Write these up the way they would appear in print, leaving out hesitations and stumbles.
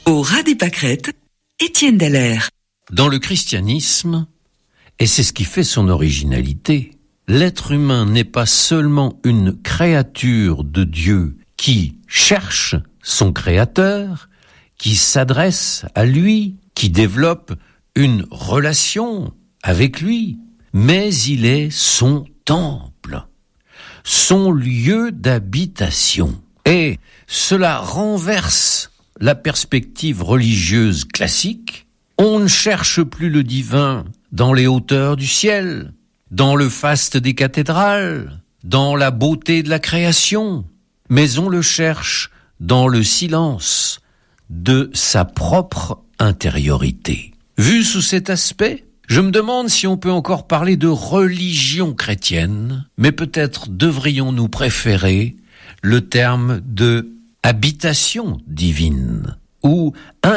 Au ras des pâquerettes, Étienne Dallaire. Dans le christianisme, et c'est ce qui fait son originalité, l'être humain n'est pas seulement une créature de Dieu qui cherche son créateur, qui s'adresse à lui, qui développe une relation avec lui, mais il est son temple, son lieu d'habitation. Et cela renverse la perspective religieuse classique. On ne cherche plus le divin dans les hauteurs du ciel, dans le faste des cathédrales, dans la beauté de la création, mais on le cherche dans le silence de sa propre intériorité. Vu sous cet aspect, je me demande si on peut encore parler de religion chrétienne, mais peut-être devrions-nous préférer le terme de habitation divine ou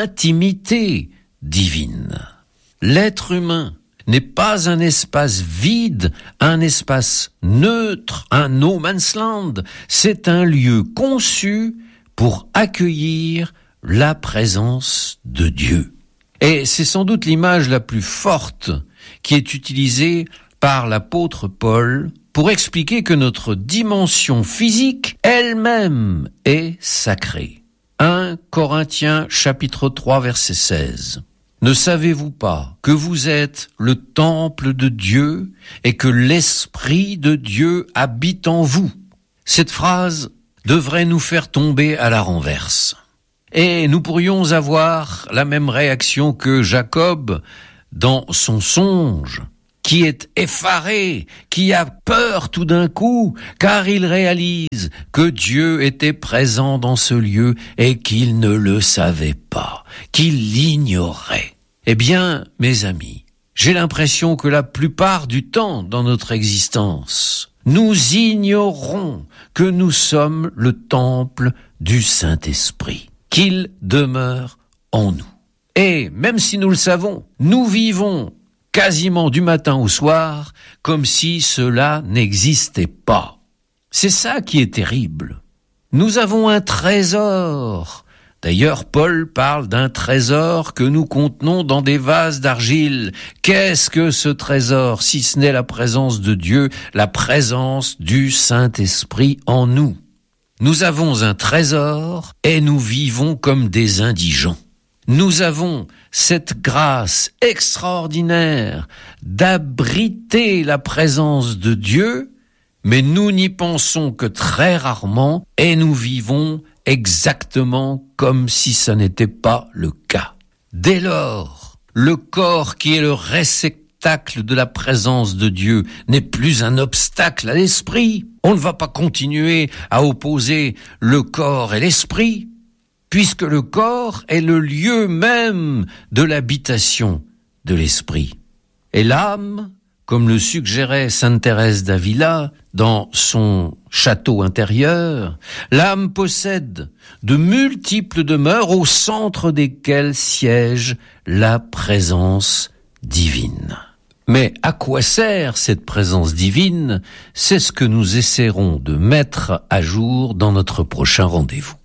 intimité divine. L'être humain n'est pas un espace vide, un espace neutre, un no man's land. C'est un lieu conçu pour accueillir la présence de Dieu. Et c'est sans doute l'image la plus forte qui est utilisée par l'apôtre Paul pour expliquer que notre dimension physique elle-même est sacrée. 1 Corinthiens chapitre 3 verset 16. Ne savez-vous pas que vous êtes le temple de Dieu et que l'Esprit de Dieu habite en vous? Cette phrase devrait nous faire tomber à la renverse. Et nous pourrions avoir la même réaction que Jacob dans son songe, qui est effaré, qui a peur tout d'un coup, car il réalise que Dieu était présent dans ce lieu et qu'il ne le savait pas, qu'il l'ignorait. Eh bien, mes amis, j'ai l'impression que la plupart du temps dans notre existence, nous ignorons que nous sommes le temple du Saint-Esprit, qu'il demeure en nous. Et même si nous le savons, nous vivons quasiment du matin au soir, comme si cela n'existait pas. C'est ça qui est terrible. Nous avons un trésor. D'ailleurs, Paul parle d'un trésor que nous contenons dans des vases d'argile. Qu'est-ce que ce trésor, si ce n'est la présence de Dieu, la présence du Saint-Esprit en nous? Nous avons un trésor et nous vivons comme des indigents. Nous avons cette grâce extraordinaire d'abriter la présence de Dieu, mais nous n'y pensons que très rarement et nous vivons exactement comme si ce n'était pas le cas. Dès lors, le corps qui est le réceptacle de la présence de Dieu n'est plus un obstacle à l'esprit. On ne va pas continuer à opposer le corps et l'esprit, puisque le corps est le lieu même de l'habitation de l'esprit. Et l'âme, comme le suggérait sainte Thérèse d'Avila dans son château intérieur, l'âme possède de multiples demeures au centre desquelles siège la présence divine. Mais à quoi sert cette présence divine? C'est ce que nous essaierons de mettre à jour dans notre prochain rendez-vous.